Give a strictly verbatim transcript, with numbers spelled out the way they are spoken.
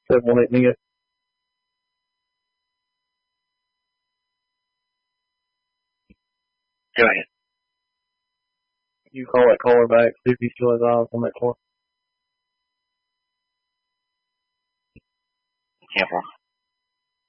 seven one eight Mia. Go ahead. You call that caller back, see if he still has eyes on that call. Careful.